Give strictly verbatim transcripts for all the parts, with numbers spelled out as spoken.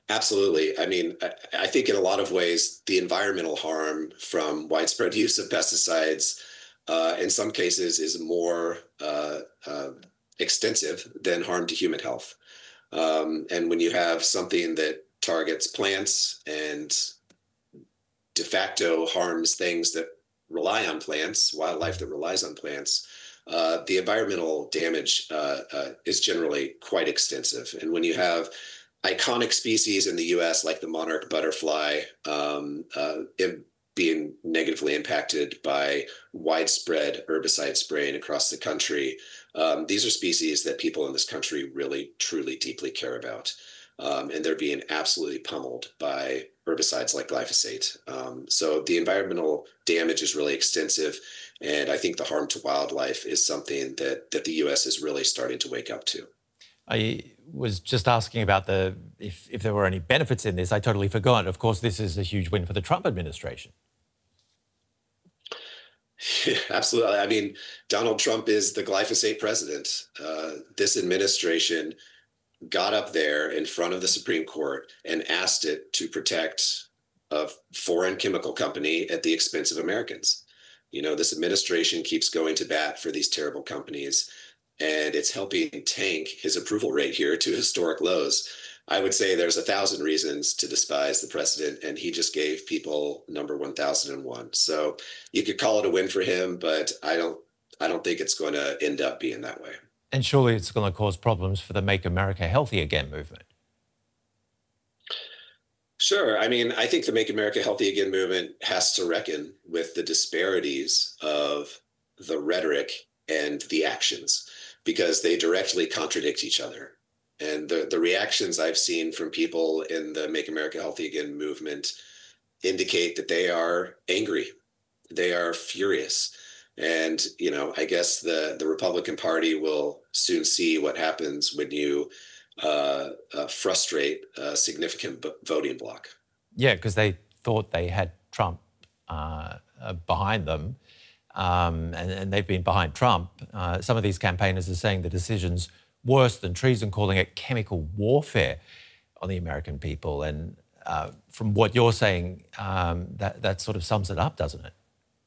Absolutely. I mean, I, I think in a lot of ways, the environmental harm from widespread use of pesticides, uh, in some cases, is more uh, uh, extensive than harm to human health. Um, and when you have something that targets plants and de facto harms things that rely on plants, wildlife that relies on plants, uh, the environmental damage uh, uh, is generally quite extensive. And when you have iconic species in the U S like the monarch butterfly um, uh, being negatively impacted by widespread herbicide spraying across the country, um, these are species that people in this country really, truly, deeply care about. Um, and they're being absolutely pummeled by herbicides like glyphosate. Um, so the environmental damage is really extensive, and I think the harm to wildlife is something that that the U S is really starting to wake up to. I was just asking about the if, if there were any benefits in this. I totally forgot. Of course, this is a huge win for the Trump administration. Absolutely. I mean, Donald Trump is the glyphosate president. Uh, this administration got up there in front of the Supreme Court and asked it to protect a foreign chemical company at the expense of Americans. You know, this administration keeps going to bat for these terrible companies, and it's helping tank his approval rate here to historic lows. I would say there's a thousand reasons to despise the president, and he just gave people number one thousand one. So you could call it a win for him, but I don't, I don't think it's going to end up being that way. And surely it's going to cause problems for the Make America Healthy Again movement. Sure. I mean, I think the Make America Healthy Again movement has to reckon with the disparities of the rhetoric and the actions because they directly contradict each other. And the, the reactions I've seen from people in the Make America Healthy Again movement indicate that they are angry. They are furious. And, you know, I guess the, the Republican Party will soon see what happens when you uh, uh, frustrate a significant voting bloc. Yeah, because they thought they had Trump uh, uh, behind them, um, and, and they've been behind Trump. Uh, some of these campaigners are saying the decision's worse than treason, calling it chemical warfare on the American people. And uh, from what you're saying, um, that, that sort of sums it up, doesn't it?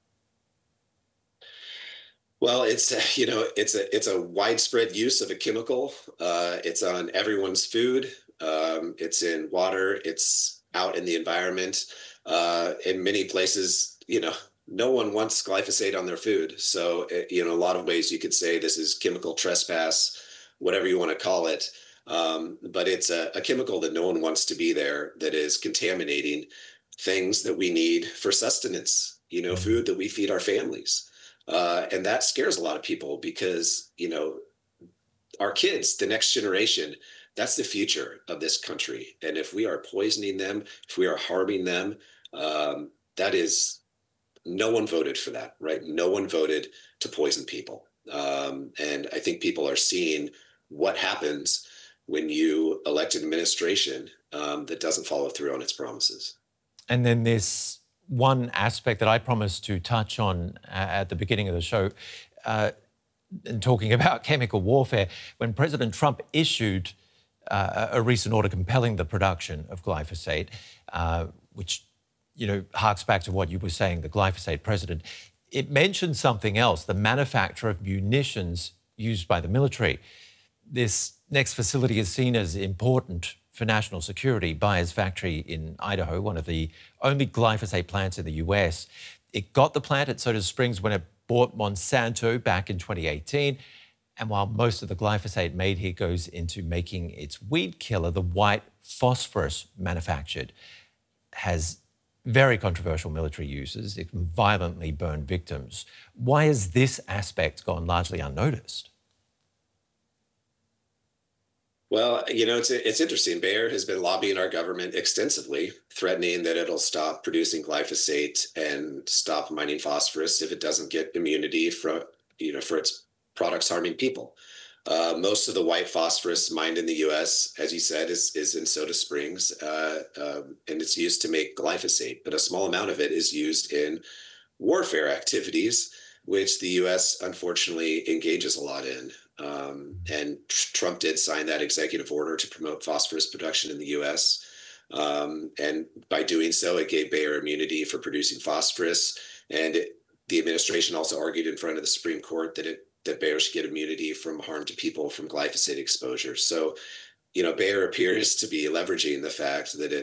Well, it's you know it's a it's a widespread use of a chemical. Uh, it's on everyone's food. Um, it's in water. It's out in the environment. Uh, in many places, you know, no one wants glyphosate on their food. So, it, you know, a lot of ways you could say this is chemical trespass, whatever you want to call it. Um, but it's a, a chemical that no one wants to be there that is contaminating things that we need for sustenance. You know, food that we feed our families. Uh, and that scares a lot of people because, you know, our kids, the next generation, that's the future of this country. And if we are poisoning them, if we are harming them, um, that is, no one voted for that, right? No one voted to poison people. Um, and I think people are seeing what happens when you elect an administration um, that doesn't follow through on its promises. And then this one aspect that I promised to touch on uh, at the beginning of the show, uh, in talking about chemical warfare, when President Trump issued uh, a recent order compelling the production of glyphosate, uh, which, you know, harks back to what you were saying, the glyphosate precedent, it mentioned something else, the manufacture of munitions used by the military. This next facility is seen as important for national security. Bayer's factory in Idaho, one of the only glyphosate plants in the U S. It got the plant at Soda Springs when it bought Monsanto back in twenty eighteen. And while most of the glyphosate made here goes into making its weed killer, the white phosphorus manufactured has very controversial military uses. It can violently burn victims. Why has this aspect gone largely unnoticed? Well, you know, it's it's interesting. Bayer has been lobbying our government extensively, threatening that it'll stop producing glyphosate and stop mining phosphorus if it doesn't get immunity from, you know, for its products harming people. Uh, most of the white phosphorus mined in the U S, as you said, is is in Soda Springs, uh, um, and it's used to make glyphosate. But a small amount of it is used in warfare activities, which the U S unfortunately engages a lot in. Um, and Trump did sign that executive order to promote phosphorus production in the U S. Um, and by doing so, it gave Bayer immunity for producing phosphorus. And it, the administration also argued in front of the Supreme Court that it that Bayer should get immunity from harm to people from glyphosate exposure. So, you know, Bayer appears to be leveraging the fact that it